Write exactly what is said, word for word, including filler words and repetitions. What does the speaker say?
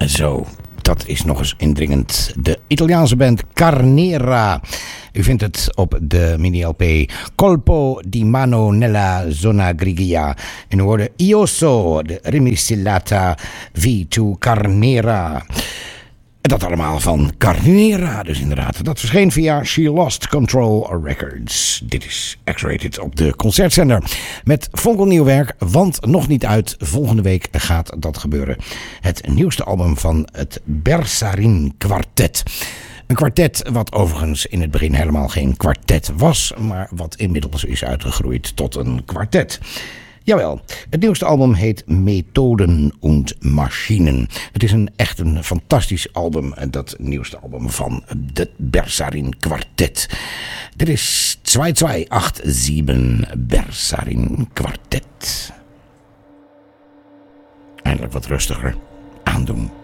Zo, dat is nog eens indringend. De Italiaanse band Carnera. U vindt het op de mini-L P Colpo di Mano nella Zona Grigia. En u hoorde Ioso, de Rimisillata V to Carnera. En dat allemaal van Carnera, dus inderdaad. Dat verscheen via She Lost Control Records. Dit is X-Rated op de concertzender. Met fonkelnieuw werk, want nog niet uit. Volgende week gaat dat gebeuren. Het nieuwste album van het Bersarin Quartet. Een kwartet wat overigens in het begin helemaal geen kwartet was, maar wat inmiddels is uitgegroeid tot een kwartet. Jawel, het nieuwste album heet Methoden und Maschinen. Het is een echt een fantastisch album, dat nieuwste album van de Bersarin Quartet. Dit is twee twee acht zeven Bersarin Quartet. Eindelijk wat rustiger aandoen.